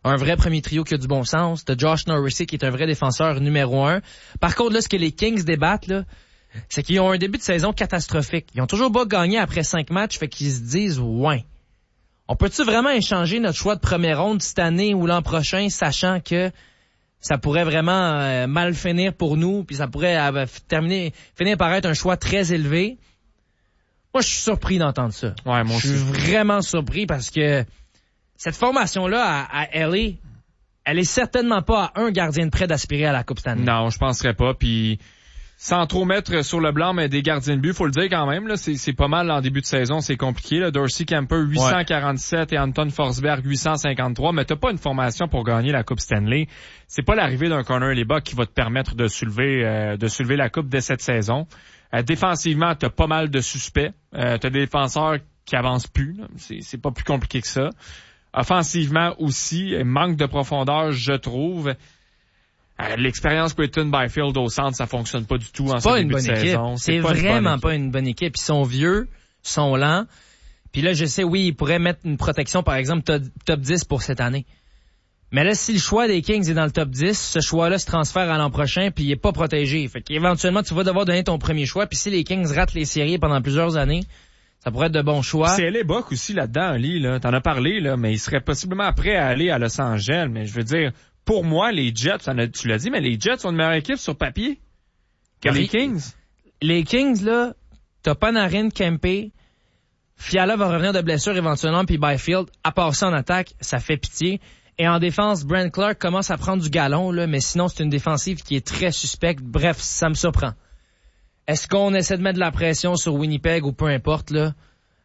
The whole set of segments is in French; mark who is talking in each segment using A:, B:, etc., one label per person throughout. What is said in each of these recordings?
A: un vrai premier trio qui a du bon sens. T'as Josh Norris qui est un vrai défenseur numéro 1. Par contre, là, ce que les Kings débattent, là, c'est qu'ils ont un début de saison catastrophique. Ils ont toujours pas gagné après 5 matchs, fait qu'ils se disent, ouais. On peut-tu vraiment échanger notre choix de première ronde cette année ou l'an prochain, sachant que ça pourrait vraiment mal finir pour nous, puis ça pourrait finir par être un choix très élevé? Moi, je suis surpris d'entendre ça.
B: Ouais, moi aussi.
A: Je suis vraiment surpris parce que cette formation-là à LA, elle est certainement pas à un gardien de près d'aspirer à la Coupe Stanley.
B: Non, je penserais pas. Puis sans trop mettre sur le blanc, mais des gardiens de but, faut le dire quand même. Là, c'est pas mal en début de saison, c'est compliqué. Là. Dorsey Camper 847 et Anton Forsberg 853. Mais t'as pas une formation pour gagner la Coupe Stanley. C'est pas l'arrivée d'un Connor Hellebuyck qui va te permettre de soulever la Coupe dès cette saison. Défensivement, t'as pas mal de suspects. T'as des défenseurs qui avancent plus. Là. C'est pas plus compliqué que ça. Offensivement aussi, manque de profondeur, je trouve. L'expérience Quinton Byfield au centre, ça fonctionne pas du tout en ce début de saison.
A: C'est vraiment pas une bonne équipe. Ils sont vieux, sont lents. Puis là, je sais, oui, ils pourraient mettre une protection, par exemple, top 10 pour cette année. Mais là, si le choix des Kings est dans le top 10, ce choix-là se transfère à l'an prochain, puis il est pas protégé. Fait qu'éventuellement, tu vas devoir donner ton premier choix. Puis si les Kings ratent les séries pendant plusieurs années, ça pourrait être de bons choix.
B: C'est Hellebuyck aussi là-dedans, Ali, là. T'en as parlé, là, mais il serait possiblement prêt à aller à Los Angeles. Mais je veux dire, pour moi, les Jets, tu l'as dit, mais les Jets sont une meilleure équipe sur papier que les Kings.
A: Les Kings, là, t'as Panarin, Kempe, Fiala va revenir de blessure éventuellement, puis Byfield, à part ça en attaque, ça fait pitié. Et en défense, Brent Clark commence à prendre du galon, là, mais sinon, c'est une défensive qui est très suspecte. Bref, ça me surprend. Est-ce qu'on essaie de mettre de la pression sur Winnipeg ou peu importe, là?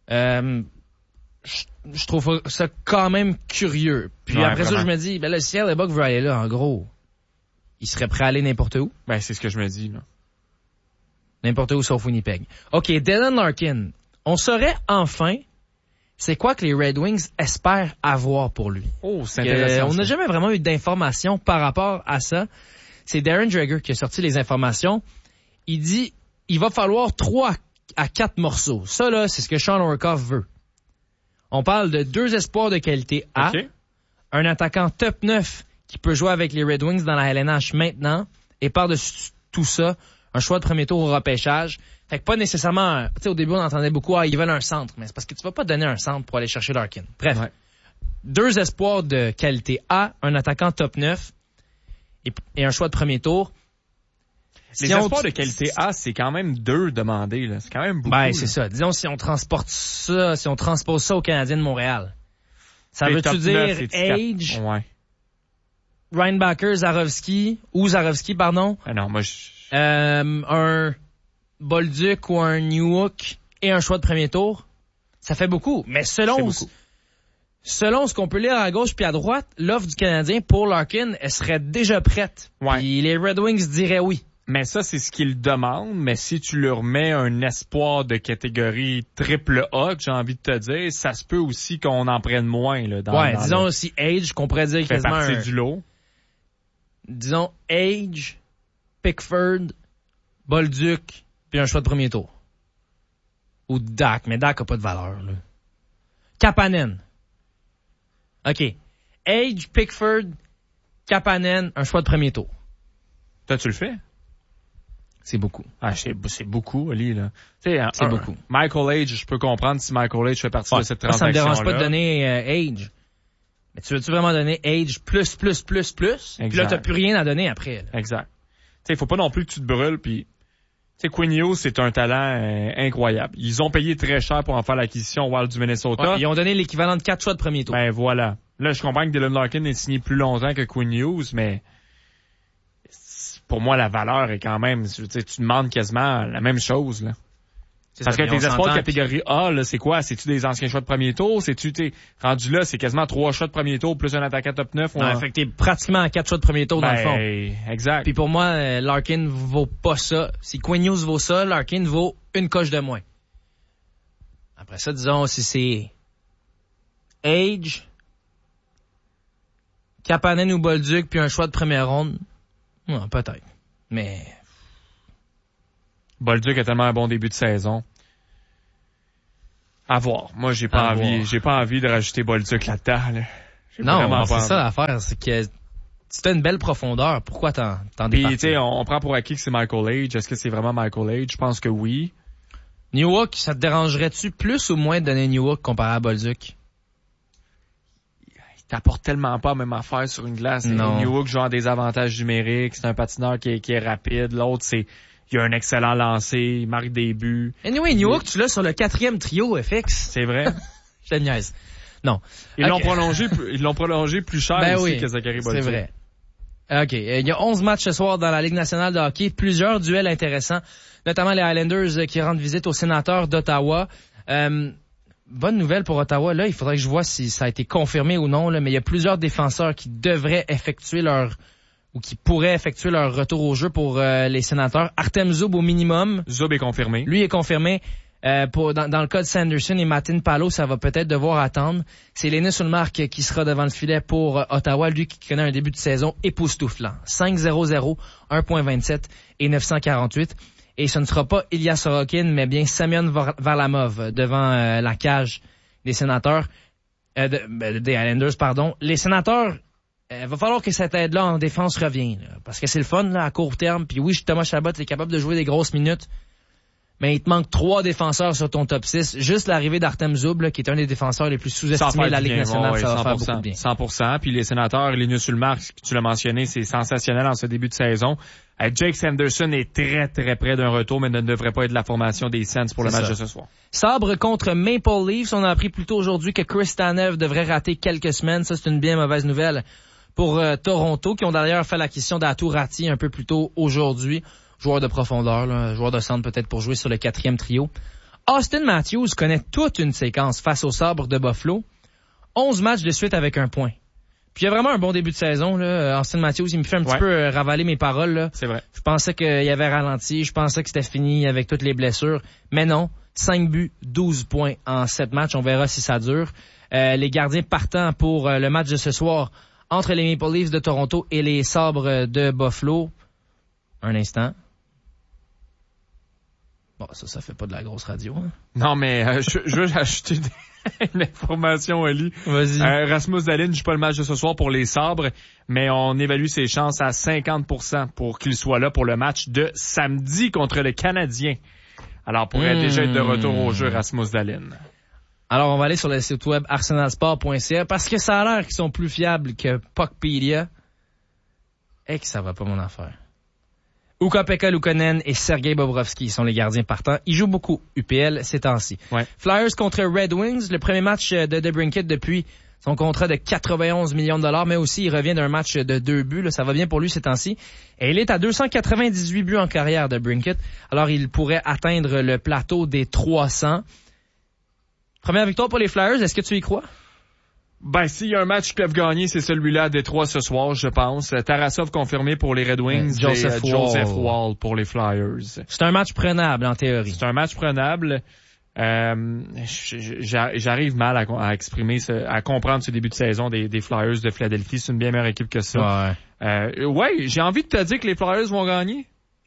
A: Je trouve ça quand même curieux. Puis après vraiment. Ça, je me dis, ben là, si Hellebuyck veut aller là, en gros, il serait prêt à aller n'importe où.
B: Ben, c'est ce que je me dis, là.
A: N'importe où sauf Winnipeg. OK, Dylan Larkin. On saurait enfin c'est quoi que les Red Wings espèrent avoir pour lui.
B: Oh, c'est intéressant.
A: On n'a jamais vraiment eu d'informations par rapport à ça. C'est Darren Dreger qui a sorti les informations. Il dit, il va falloir 3 à 4 morceaux. Ça, là, c'est ce que Sean Orkoff veut. On parle de 2 espoirs de qualité A, okay. Un attaquant top 9 qui peut jouer avec les Red Wings dans la LNH maintenant, et par-dessus tout ça, un choix de premier tour au repêchage. Fait que pas nécessairement, tu sais, au début, on entendait beaucoup, ils veulent un centre, mais c'est parce que tu vas pas donner un centre pour aller chercher Larkin. Bref. Ouais. 2 espoirs de qualité A, un attaquant top 9 et un choix de premier tour.
B: Les espoirs de qualité A, c'est quand même 2 demandés, là. C'est quand même beaucoup.
A: Ben, c'est ça. Disons, si on transpose ça aux Canadiens de Montréal. Ça veut-tu dire Age?
B: Ouais.
A: Reinbacher, Zarovski, pardon.
B: Ah non, moi,
A: un Bolduc ou un Newhook et un choix de premier tour. Ça fait beaucoup. Mais selon ce qu'on peut lire à gauche puis à droite, l'offre du Canadien pour Larkin, elle serait déjà prête.
B: Ouais.
A: Puis les Red Wings diraient oui.
B: Mais ça, c'est ce qu'ils demandent. Mais si tu leur mets un espoir de catégorie triple A, j'ai envie de te dire, ça se peut aussi qu'on en prenne moins. Là,
A: disons aussi Age, qu'on pourrait dire quasiment
B: c'est du lot.
A: Disons Age, Pickford, Bolduc, puis un choix de premier tour. Ou Dak, mais Dak a pas de valeur. Là. Kapanen. OK. Age, Pickford, Kapanen, un choix de premier tour.
B: Toi, tu le fais?
A: C'est beaucoup.
B: Ah, c'est beaucoup, Ali, là.
A: C'est beaucoup.
B: Michael Age, je peux comprendre si Michael Age fait partie de cette transaction-là.
A: Ça me dérange pas de donner Age. Mais tu veux-tu vraiment donner Age plus?
B: Exact.
A: Puis là, t'as plus rien à donner après. Là.
B: Exact. Tu sais, faut pas non plus que tu te brûles, puis... Tu sais, Quinn Hughes, c'est un talent incroyable. Ils ont payé très cher pour en faire l'acquisition au Wild du Minnesota.
A: Ouais, ils ont donné l'équivalent de 4 choix de premier tour.
B: Ben voilà. Là, je comprends que Dylan Larkin est signé plus longtemps que Quinn Hughes, mais... Pour moi, la valeur est quand même... Tu demandes quasiment la même chose, là. Parce que tes espoirs de catégorie A, là, c'est quoi? C'est-tu des anciens choix de premier tour? T'es rendu là, c'est quasiment 3 choix de premier tour plus un attaquant top 9?
A: Non, fait que t'es pratiquement à 4 choix de premier tour dans le fond.
B: Exact.
A: Puis pour moi, Larkin vaut pas ça. Si Quinn Hughes vaut ça, Larkin vaut une coche de moins. Après ça, disons, si c'est Age, Kapanen ou Bolduc, puis un choix de première ronde, peut-être. Mais...
B: Bolduc a tellement un bon début de saison. À voir. Moi, j'ai pas envie de rajouter Bolduc là-dedans, là.
A: Non, c'est ça l'affaire, c'est que si t'as une belle profondeur, pourquoi t'en
B: Puis,
A: départir?
B: tu sais, on prend pour acquis que c'est Michael Age. Est-ce que c'est vraiment Michael Age? Je pense que oui.
A: Newhook, ça te dérangerait-tu plus ou moins de donner Newhook comparé à Bolduc?
B: Il t'apporte tellement pas la même affaire sur une glace.
A: Non.
B: Newhook joue à des avantages numériques. C'est un patineur qui est rapide. L'autre, il a un excellent lancer. Il marque des buts.
A: Anyway, Newhook, tu l'as sur le 4e trio FX.
B: C'est vrai.
A: Je te niaise. Non.
B: Ils l'ont prolongé plus cher aussi que Zachary Bolduc.
A: C'est vrai. OK. Il y a 11 matchs ce soir dans la Ligue nationale de hockey. Plusieurs duels intéressants, notamment les Highlanders qui rendent visite aux Sénateurs d'Ottawa. Bonne nouvelle pour Ottawa. Là, il faudrait que je vois si ça a été confirmé ou non, là, mais il y a plusieurs défenseurs qui devraient effectuer qui pourraient effectuer leur retour au jeu pour les Sénateurs. Artem Zub au minimum.
B: Zub est confirmé.
A: Lui est confirmé. Dans le cas de Sanderson et Martin Palo, ça va peut-être devoir attendre. C'est Linus Ullmark qui sera devant le filet pour Ottawa, lui qui connaît un début de saison époustouflant. 5-0-0, 1.27 et 948. Et ce ne sera pas Ilya Sorokin, mais bien Semyon Varlamov devant la cage des Sénateurs, des Highlanders, pardon. Les Sénateurs, va falloir que cette aide-là en défense revienne, là, parce que c'est le fun là, à court terme. Puis oui, Thomas Chabot est capable de jouer des grosses minutes. Mais il te manque 3 défenseurs sur ton top 6. Juste l'arrivée d'Artem Zub, là, qui est un des défenseurs les plus sous-estimés de la Ligue nationale, ça va faire beaucoup de bien.
B: 100%. Puis les Sénateurs, Linus Ullmark, tu l'as mentionné, c'est sensationnel en ce début de saison. Jake Sanderson est très, très près d'un retour, mais ne devrait pas être de la formation des Sens pour le match de ce soir.
A: Sabre contre Maple Leafs. On a appris plus tôt aujourd'hui que Chris Tanev devrait rater quelques semaines. Ça, c'est une bien mauvaise nouvelle pour Toronto, qui ont d'ailleurs fait l'acquisition d'Aatu Ratti un peu plus tôt aujourd'hui. Joueur de profondeur, là, joueur de centre peut-être pour jouer sur le 4e trio. Austin Matthews connaît toute une séquence face au Sabre de Buffalo. 11 matchs de suite avec un point. Puis il y a vraiment un bon début de saison, là. Austin Matthews, il me fait un petit peu ravaler mes paroles, là.
B: C'est vrai.
A: Je pensais qu'il avait ralenti, je pensais que c'était fini avec toutes les blessures. Mais non. 5 buts, 12 points en 7 matchs. On verra si ça dure. Les gardiens partant pour le match de ce soir entre les Maple Leafs de Toronto et les Sabres de Buffalo. Un instant. Bon, ça fait pas de la grosse radio, hein?
B: Non, mais je veux ajouter une information, Ali.
A: Vas-y.
B: Rasmus Dahlin joue pas le match de ce soir pour les Sabres, mais on évalue ses chances à 50% pour qu'il soit là pour le match de samedi contre le Canadien. Alors, pourrait déjà être de retour au jeu, Rasmus Dahlin.
A: Alors, on va aller sur le site web arsenalsport.ca parce que ça a l'air qu'ils sont plus fiables que Puckpedia. Et que ça va pas mon affaire. Ukko-Pekka Luukkonen et Sergei Bobrovsky sont les gardiens partants. Ils jouent beaucoup UPL ces temps-ci.
B: Ouais.
A: Flyers contre Red Wings, le premier match de DeBrincat depuis son contrat de 91 millions de dollars, mais aussi il revient d'un match de 2 buts. Là, ça va bien pour lui ces temps-ci. Et il est à 298 buts en carrière de Brincat. Alors il pourrait atteindre le plateau des 300. Première victoire pour les Flyers, est-ce que tu y crois?
B: Ben, s'il y a un match qu'ils peuvent gagner, c'est celui-là à Détroit ce soir, je pense. Tarasov confirmé pour les Red Wings et Joseph Woll pour les Flyers.
A: C'est un match prenable, en théorie.
B: C'est un match prenable. J'arrive mal à exprimer, à comprendre ce début de saison des Flyers de Philadelphie. C'est une bien meilleure équipe que ça. Ouais, j'ai envie de te dire que les Flyers vont gagner.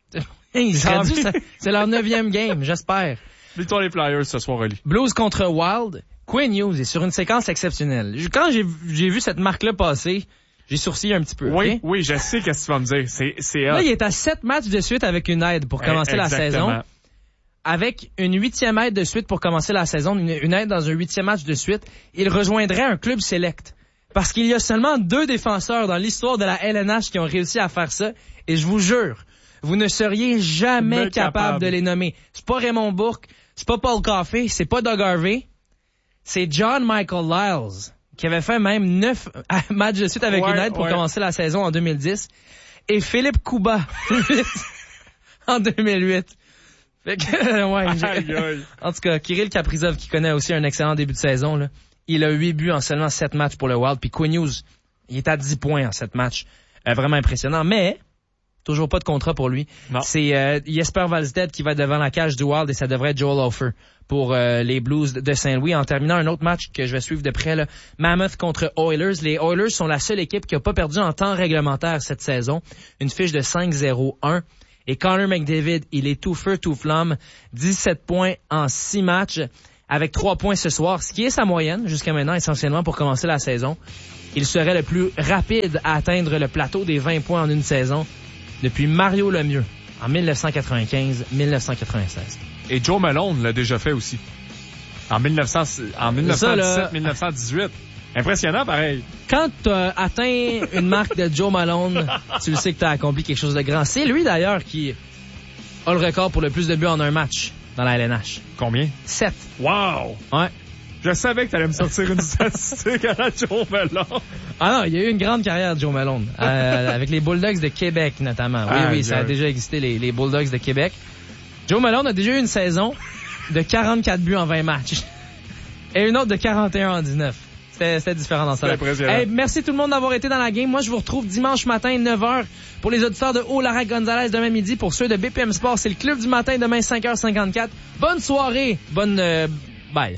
A: C'est leur 9e game, j'espère.
B: Victoire les Flyers ce soir, Oli.
A: Blues contre Wild. Quinn Hughes est sur une séquence exceptionnelle. Quand j'ai vu cette marque-là passer, j'ai sourcillé un petit peu.
B: Oui,
A: okay?
B: Oui, je sais qu'est-ce que tu vas me dire.
A: Là, il est à 7 matchs de suite avec une aide pour commencer la saison. Avec une 8e aide de suite pour commencer la saison, une aide dans un 8e match de suite, il rejoindrait un club select. Parce qu'il y a seulement 2 défenseurs dans l'histoire de la LNH qui ont réussi à faire ça. Et je vous jure, vous ne seriez jamais capable de les nommer. C'est pas Raymond Bourque, c'est pas Paul Coffey, c'est pas Doug Harvey. C'est John Michael Lyles, qui avait fait même 9 matchs de suite avec une aide pour commencer la saison en 2010. Et Philippe Kuba, en 2008. Fait que, en tout cas, Kirill Kaprizov, qui connaît aussi un excellent début de saison, là, il a 8 buts en seulement 7 matchs pour le Wild. Puis Quinn Hughes, il est à 10 points en 7 matchs. Vraiment impressionnant. Mais, toujours pas de contrat pour lui. Non. C'est Jesper Wallstedt qui va être devant la cage du Wild et ça devrait être Joel Hofer pour les Blues de Saint-Louis. En terminant un autre match que je vais suivre de près, là, Mammoth contre Oilers. Les Oilers sont la seule équipe qui a pas perdu en temps réglementaire cette saison. Une fiche de 5-0-1. Et Connor McDavid, il est tout feu, tout flamme. 17 points en 6 matchs avec 3 points ce soir, ce qui est sa moyenne jusqu'à maintenant essentiellement pour commencer la saison. il serait le plus rapide à atteindre le plateau des 20 points en une saison depuis Mario Lemieux en 1995-1996.
B: Et Joe Malone l'a déjà fait aussi. En 1917-1918. Impressionnant, pareil.
A: Quand tu as atteint une marque de Joe Malone, tu le sais que tu as accompli quelque chose de grand. C'est lui, d'ailleurs, qui a le record pour le plus de buts en un match dans la LNH.
B: Combien?
A: 7.
B: Wow!
A: Ouais.
B: Je savais que tu allais me sortir une statistique à la Joe Malone.
A: Ah non, il y a eu une grande carrière de Joe Malone. Avec les Bulldogs de Québec, notamment. Oui, ça a déjà existé, les Bulldogs de Québec. Joe Malone a déjà eu une saison de 44 buts en 20 matchs. Et une autre de 41 en 19. C'était différent dans ça. Hey, merci tout le monde d'avoir été dans la game. Moi, je vous retrouve dimanche matin, 9h, pour les auditeurs de Haut-Larac Gonzalez demain midi. Pour ceux de BPM Sport, c'est le club du matin demain, 5h54. Bonne soirée. Bonne... bye.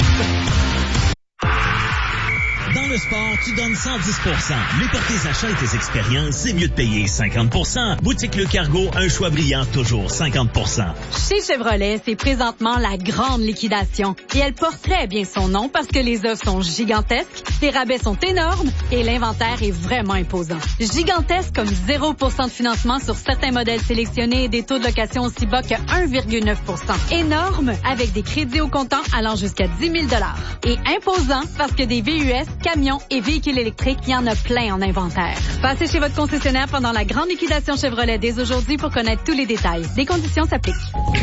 C: Dans le sport, tu donnes 110%. Mais pour tes achats et tes expériences, c'est mieux de payer 50%. Boutique Le Cargo, un choix brillant, toujours 50%.
D: Chez Chevrolet, c'est présentement la grande liquidation. Et elle porte très bien son nom parce que les offres sont gigantesques, les rabais sont énormes et l'inventaire est vraiment imposant. Gigantesque comme 0% de financement sur certains modèles sélectionnés et des taux de location aussi bas que 1,9%. Énorme avec des crédits au comptant allant jusqu'à 10 000 $. Et imposant parce que des VUS, camions et véhicules électriques, il y en a plein en inventaire. Passez chez votre concessionnaire pendant la grande liquidation Chevrolet dès aujourd'hui pour connaître tous les détails. Des conditions s'appliquent.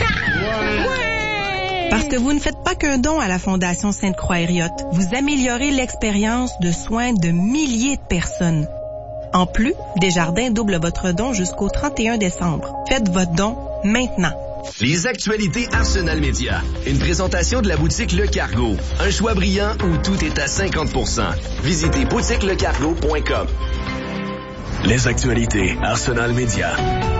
E: Parce que vous ne faites pas qu'un don à la Fondation Sainte-Croix-Hériote, vous améliorez l'expérience de soins de milliers de personnes. En plus, Desjardins double votre don jusqu'au 31 décembre. Faites votre don maintenant.
F: Les actualités Arsenal Média. Une présentation de la boutique Le Cargo. Un choix brillant où tout est à 50%. Visitez boutiquelecargo.com. Les actualités Arsenal Média.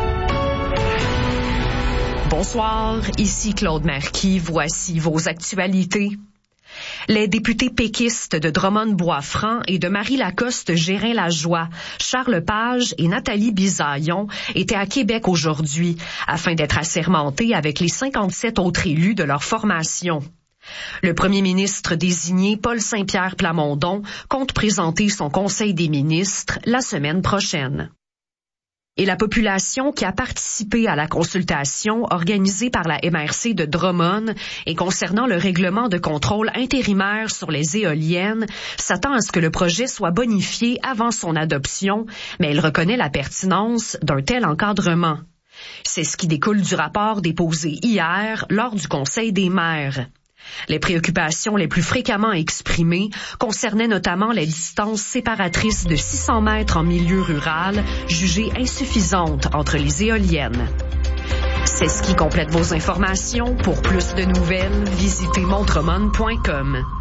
G: Bonsoir, ici Claude Marquis. Voici vos actualités. Les députés péquistes de Drummond-Bois-Franc et de Marie-Lacoste-Gérin-Lajoie, Charles Page et Nathalie Bisaillon étaient à Québec aujourd'hui afin d'être assermentés avec les 57 autres élus de leur formation. Le premier ministre désigné, Paul Saint-Pierre Plamondon, compte présenter son conseil des ministres la semaine prochaine. Et la population qui a participé à la consultation organisée par la MRC de Drummond et concernant le règlement de contrôle intérimaire sur les éoliennes s'attend à ce que le projet soit bonifié avant son adoption, mais elle reconnaît la pertinence d'un tel encadrement. C'est ce qui découle du rapport déposé hier lors du Conseil des maires. Les préoccupations les plus fréquemment exprimées concernaient notamment les distances séparatrices de 600 mètres en milieu rural, jugées insuffisantes entre les éoliennes. C'est ce qui complète vos informations. Pour plus de nouvelles, visitez montremont.com.